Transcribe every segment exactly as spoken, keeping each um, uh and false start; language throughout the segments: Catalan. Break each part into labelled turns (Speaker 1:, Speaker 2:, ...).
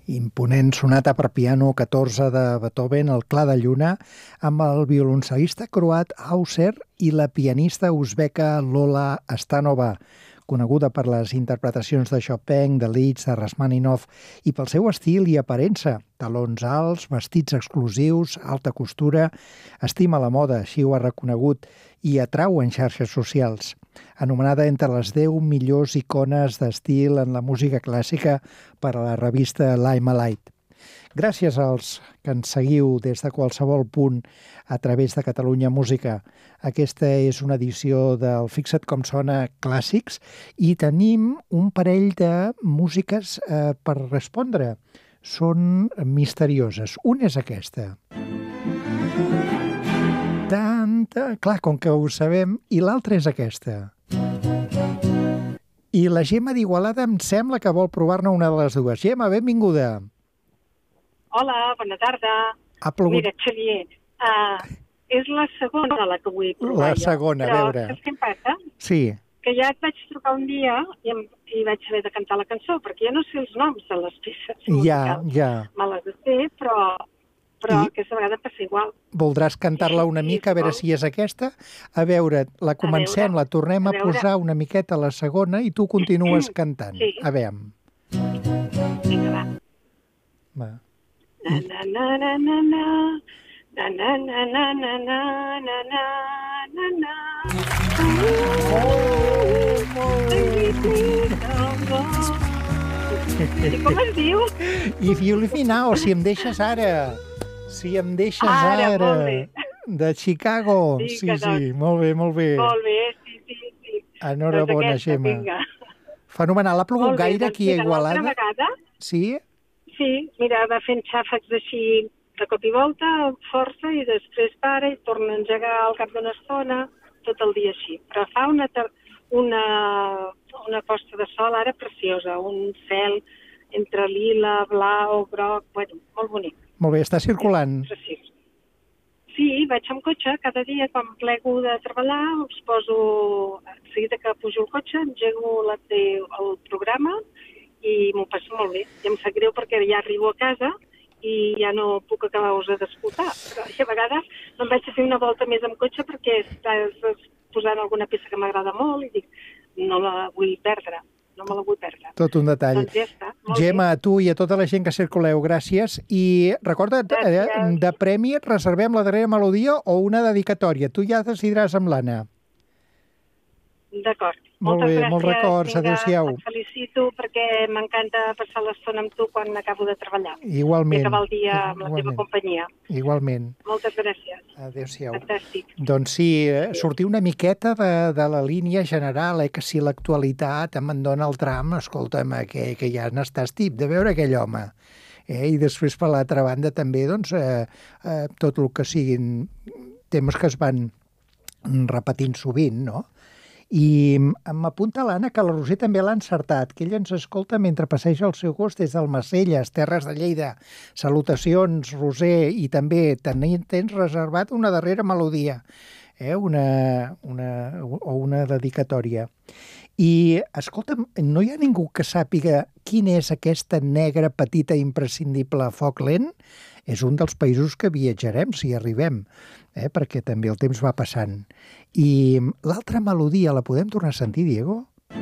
Speaker 1: Imponent sonata per piano catorze de Beethoven, el Clar de Lluna, amb el violoncel·lista croat Auser i la pianista uzbeca Lola Astanova, coneguda per les interpretacions de Chopin, de Liszt, de Rachmaninoff i pel seu estil i aparença. Talons alts, vestits exclusius, alta costura, estima la moda, així ho ha reconegut, i atrau en xarxes socials. Anomenada entre les deu millors icones d'estil en la música clàssica per a la revista Limelight. Gràcies als que ens seguiu des de qualsevol punt a través de Catalunya Música. Aquesta és una edició del Fixa't com sona clàssics i tenim un parell de músiques eh, per respondre. Són misterioses. Una és aquesta. Tanta... Clar, com que ho sabem, i l'altra és aquesta. I la Gemma d'Igualada em sembla que vol provar-ne una de les dues. Gemma, benvinguda.
Speaker 2: Hola, bona tarda.
Speaker 1: Ha plogut...
Speaker 2: Mira, Xavier, uh, és la segona la que vull provar.
Speaker 1: La segona,
Speaker 2: jo.
Speaker 1: a veure.
Speaker 2: Però saps què em passa?
Speaker 1: Sí.
Speaker 2: Que ja et vaig trucar un dia i, em, i vaig haver de cantar la cançó, perquè ja no sé els noms de les peces musicals.
Speaker 1: Ja, ja.
Speaker 2: Me les de fer, però, però
Speaker 1: I...
Speaker 2: aquesta vegada passa igual.
Speaker 1: Voldràs cantar-la una mica, a veure si és aquesta? A veure, la comencem, la tornem a, a posar una miqueta a la segona i tu continues cantant.
Speaker 2: Sí.
Speaker 1: A veure.
Speaker 2: Vinga, va.
Speaker 1: Va.
Speaker 2: Na na na na na na na na na na na na na na na na. I com es diu?
Speaker 1: If you leave me now, si em deixes ara. Si em deixes
Speaker 2: ara.
Speaker 1: ara.
Speaker 2: Molt bé.
Speaker 1: De Chicago.
Speaker 2: Sí,
Speaker 1: sí, sí, molt bé, molt bé.
Speaker 2: Molt bé, sí, sí, sí.
Speaker 1: Enhorabona,
Speaker 2: doncs aquesta,
Speaker 1: Gemma.
Speaker 2: Vinga.
Speaker 1: Fenomenal. Ha plogut
Speaker 2: Bé,
Speaker 1: gaire
Speaker 2: doncs,
Speaker 1: aquí a
Speaker 2: mira,
Speaker 1: Igualada?
Speaker 2: l'altra vegada,
Speaker 1: Sí?
Speaker 2: sí, mira, va fent xàfecs així de cop i volta, amb força, i després para i torna a engegar al cap d'una estona, tot el dia així. Però fa una, una, una posta de sol ara preciosa, un cel entre lila, blau, groc, bueno, molt bonic.
Speaker 1: Molt bé, està circulant.
Speaker 2: Preciós. Sí, vaig amb cotxe, cada dia quan plego de treballar, us poso, de seguida que pujo el cotxe, engego la, el programa i m'ho passo molt bé. I em sap greu perquè ja arribo a casa i ja no puc acabar-vos d'escoltar. Però a vegades me'n vaig a fer una volta més amb cotxe perquè estàs posant alguna peça que m'agrada molt i dic, no la vull perdre, no me la vull perdre.
Speaker 1: Tot un detall.
Speaker 2: Doncs ja està.
Speaker 1: Gemma, a tu i a tota la gent que circuleu, gràcies. I recorda't, eh, de premi reservem la darrera melodia o una dedicatòria. Tu ja decidiràs amb l'Anna.
Speaker 2: D'acord.
Speaker 1: Molt
Speaker 2: Moltes
Speaker 1: bé,
Speaker 2: gràcies.
Speaker 1: molts records. Adéu-siau.
Speaker 2: Et felicito perquè m'encanta passar l'estona amb tu quan acabo de treballar.
Speaker 1: Igualment.
Speaker 2: I acabar el dia amb la teva companyia.
Speaker 1: Igualment.
Speaker 2: Moltes gràcies.
Speaker 1: Adéu-siau.
Speaker 2: Fantàstic.
Speaker 1: Doncs sí, sortir una miqueta de, de la línia general, eh, que si l'actualitat em dona el tram, escolta'm, que, que ja n'estàs tip de veure aquell home. Eh? I després, per l'altra banda, també, doncs, eh, eh, tot el que siguin temes que es van repetint sovint, no? I m'apunta l'Anna que la Roser també l'ha encertat, que ella ens escolta mentre passeja el seu gos des d'Almacelles, Terres de Lleida. Salutacions, Roser, i també tens reservat una darrera melodia, eh? una, una, o una dedicatòria. I, escolta'm, no hi ha ningú que sàpiga quina és aquesta negra petita imprescindible foc lent? És un dels països que viatjarem, si arribem, eh? perquè també el temps va passant. I l'altra melodia la podem tornar a sentir, Diego?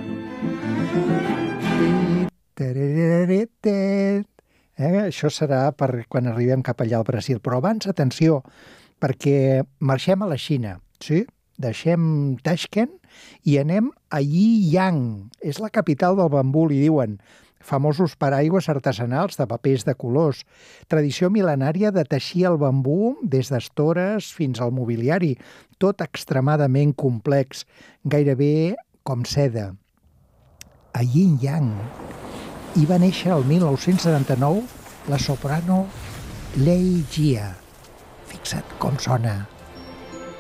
Speaker 1: Eh? Això serà per quan arribem cap allà al Brasil. Però abans, atenció, perquè marxem a la Xina, sí? Deixem Tashkent i anem a Yiyang. És la capital del bambú, li diuen. Famosos paraigües artesanals de papers de colors, tradició mil·lenària de teixir el bambú des d'estores fins al mobiliari, tot extremadament complex, gairebé com seda. A Yiyang hi va néixer el mil nou-cents setanta-nou la soprano Lei Jia. Fixa't com sona.